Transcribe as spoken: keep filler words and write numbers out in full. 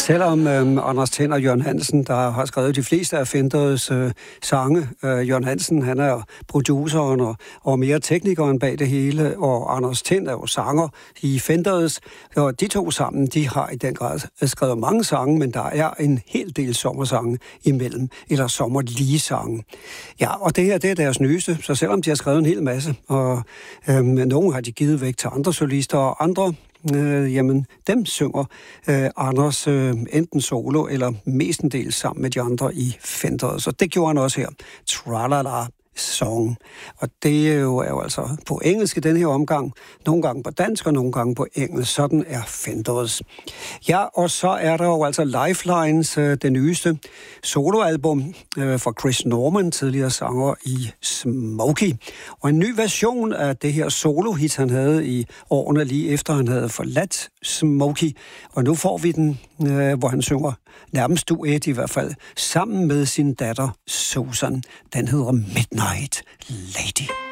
Selvom øh, Anders Tind og Jørgen Hansen, der har skrevet de fleste af Fenders øh, sange, øh, Jørgen Hansen, han er produceren og, og mere teknikeren bag det hele, og Anders Tind er jo sanger i Fenders, og de to sammen, de har i den grad skrevet mange sange, men der er en hel del sommersange imellem, eller sommerlige sange. Ja, og det her, det er deres nyeste, så selvom de har skrevet en hel masse, og øh, nogle har de givet væk til andre solister, og andre Øh, jamen, dem synger øh, Anders øh, enten solo eller mestendels sammen med de andre i Fenders. Så det gjorde han også her. Tralala Song. Og det er jo, er jo altså på engelsk i den her omgang. Nogle gange på dansk og nogle gange på engelsk. Sådan er Fenders. Ja, og så er der jo altså Lifelines, øh, det nyeste soloalbum øh, fra Chris Norman, tidligere sanger i Smokey. Og en ny version af det her solo-hit, han havde i årene lige efter, han havde forladt Smokey. Og nu får vi den, øh, hvor han synger nærmest duet i hvert fald, sammen med sin datter Susan. Den hedder Midnight Lady.